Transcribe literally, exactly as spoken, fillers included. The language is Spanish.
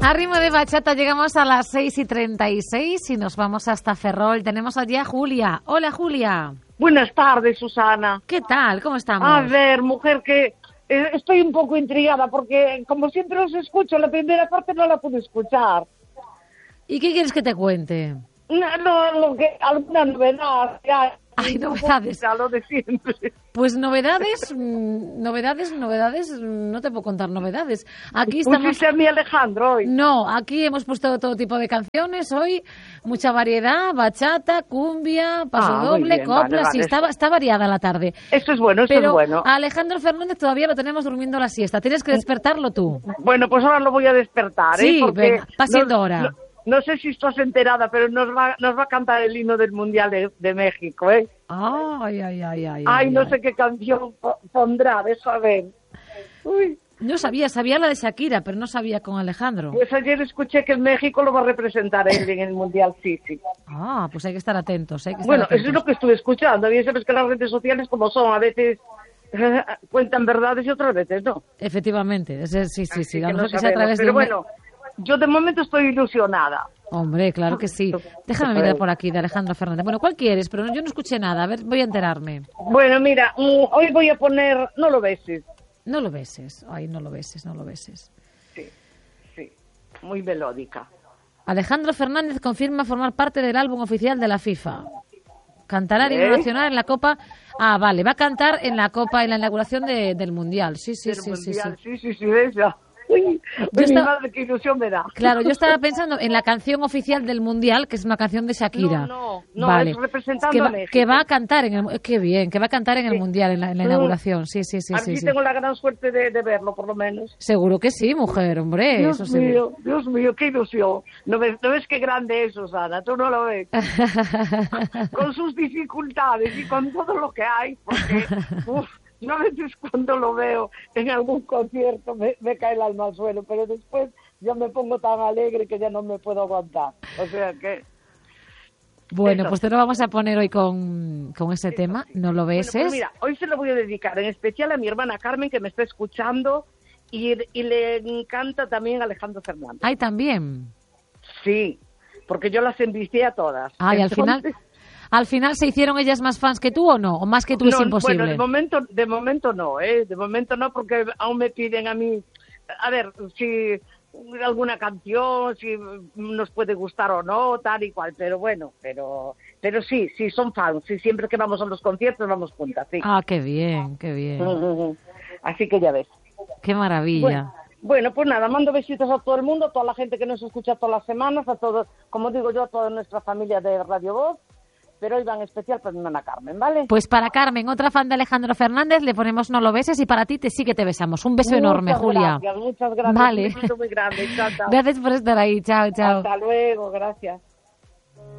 A ritmo de bachata llegamos a las seis y treinta y seis y nos vamos hasta Ferrol. Tenemos allí a Julia. Hola, Julia. Buenas tardes, Susana. ¿Qué tal? ¿Cómo estamos? A ver, mujer, que eh, estoy un poco intrigada porque como siempre os escucho, la primera parte no la pude escuchar. ¿Y qué quieres que te cuente? No, no, lo que, alguna novedad. Ya, Hay novedades. Ya lo de siempre. Pues novedades, mmm, novedades, novedades, no te puedo contar novedades. Aquí Pusiste estamos... a mi Alejandro hoy. No, aquí hemos puesto todo tipo de canciones hoy, mucha variedad, bachata, cumbia, paso Ah, doble, bien, copla, vale, sí, vale. está, está variada la tarde. Eso es bueno, eso Pero es bueno. a Alejandro Fernández todavía lo tenemos durmiendo la siesta, tienes que despertarlo tú. Bueno, pues ahora lo voy a despertar, ¿eh? Sí, Porque venga, va siendo no, hora. No, no sé si estás enterada, pero nos va, nos va a cantar el himno del Mundial de, de México, ¿eh? Ay, ay, ay, ay. Ay, no ay. sé qué canción pondrá, deja ver. Uy. No sabía, sabía la de Shakira, pero no sabía con Alejandro. Pues ayer escuché que México lo va a representar él en el Mundial, sí, sí. Ah, pues hay que estar atentos, hay que estar Bueno, atentos. eso es lo que estuve escuchando. Bien sabes que las redes sociales como son, a veces cuentan verdades y otras veces no. Efectivamente, es- sí, sí, sí, Así a que lo no mejor que sea a sabemos. través de Pero un... bueno, yo de momento estoy ilusionada. Hombre, claro que sí. Déjame mirar por aquí de Alejandro Fernández. Bueno, ¿cuál quieres? Pero yo no escuché nada. A ver, voy a enterarme. Bueno, mira, mm, hoy voy a poner No lo beses. No lo beses. Ay, no lo beses, no lo beses. Sí, sí, muy melódica. Alejandro Fernández confirma formar parte del álbum oficial de la FIFA. Cantará el himno ¿Eh? nacional en la Copa... Ah, vale, va a cantar en la Copa, en la inauguración de- del Mundial. Sí, sí, Del sí, sí, sí. Mundial. Sí, sí, sí, esa. Uy, Yo mi estaba- madre, qué ilusión me da. Claro, yo estaba pensando en la canción oficial del Mundial, que es una canción de Shakira. No, no, no, vale. es representando que va, a México. que va a cantar en el... Qué bien, que va a cantar en el Sí. Mundial, en la, en la Mm. inauguración. Sí, sí, sí, A sí, mí sí. tengo la gran suerte de, de verlo, por lo menos. Seguro que sí, mujer, hombre. Dios eso seguro. mío, Dios mío, qué ilusión. ¿No ves, ¿No ves qué grande es, Susana? Tú no lo ves. Con sus dificultades y con todo lo que hay, porque uf, yo a veces cuando lo veo en algún concierto me, me cae el alma al suelo, pero después ya me pongo tan alegre que ya no me puedo aguantar. O sea que... Bueno, Eso. pues te lo vamos a poner hoy con, con ese tema. No lo Bueno, beses. pues mira, hoy se lo voy a dedicar en especial a mi hermana Carmen, que me está escuchando, y, y le encanta también Alejandro Fernández. Ay, también. Sí, porque yo las envicié a todas. Ay, al final, Entonces- al final se hicieron ellas más fans que tú o no, o más que tú es No, imposible. Bueno, de momento, de momento no, ¿eh? De momento no, porque aún me piden a mí, a ver, si alguna canción, si nos puede gustar o no, tal y cual, pero bueno, pero pero sí, sí, son fans, sí, siempre que vamos a los conciertos vamos juntas, sí. Ah, qué bien, qué bien. Así que ya ves. Qué maravilla. Bueno, bueno, pues nada, mando besitos a todo el mundo, a toda la gente que nos escucha todas las semanas, a todos, como digo yo, a toda nuestra familia de Radio Voz, pero hoy va en especial para mi hermana Carmen, ¿vale? Pues para Carmen, otra fan de Alejandro Fernández, le ponemos No lo beses y para ti te sí que te besamos. Un beso enorme, Muchas Julia. Gracias, muchas gracias. Vale. Un beso muy grande. Chao, chao. Gracias por estar ahí. Chao, chao. Hasta luego, gracias.